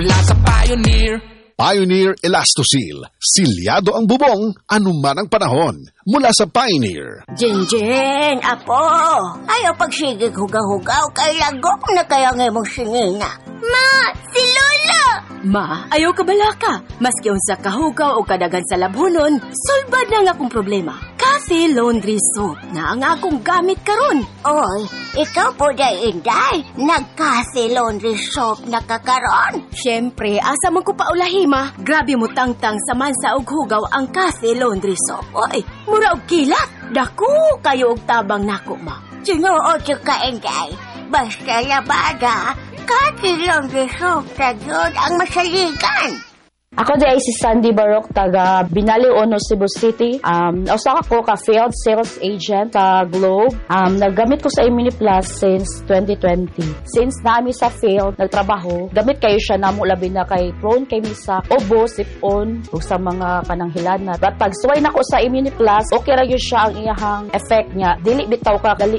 Mula sa Pioneer. Pioneer Elastosil. Silyado ang bubong, anuman ang panahon. Mula sa Pioneer. Jinjin, apo. Ayaw pagsigig hugaw-hugaw kay lagok na kaya nga mong singina. Ma, si Lola! Ma, ayaw ka balaka. Maski unsa kahugaw o kadagan sa labhonon, sulbad na nga akong problema. Cafe Laundry Soap na ang akong gamit karon. Oy, ikaw po day inday. Nag-Cafe Laundry Soap na kakaron. Siyempre, asa man ko paulahi, ma. Grabe mo tangtang sa mansa og hugaw ang Cafe Laundry Soap. Oy, mura og kilat. Daku kayo og tabang nako, ma. Sinuot yung ka inday. Basta labada, Cafe Laundry Soap na yun ang masaligan. Ako di ay si Sandy Barok, taga Binali Ono, Cebu City. Usa ko ka field sales agent sa Globe. Naggamit ko sa Imini Plus since 2020. Since naami sa field, nagtrabaho, gamit kayo siya namo labi na kay prone kay misa obo, sipon, ug sa mga kananghilan na. But pag suway nako sa Imini Plus, okay ra gyud siya ang iyahang effect niya. Dili bitaw ka gali